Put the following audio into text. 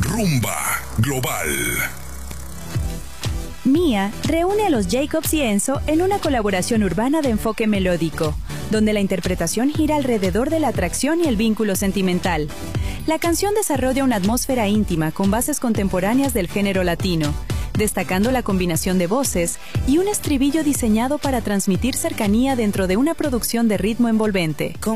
Rumba Global. Mía reúne a los Jacobs y Enzo en una colaboración urbana de enfoque melódico, donde la interpretación gira alrededor de la atracción y el vínculo sentimental. La canción desarrolla una atmósfera íntima con bases contemporáneas del género latino, destacando la combinación de voces y un estribillo diseñado para transmitir cercanía dentro de una producción de ritmo envolvente.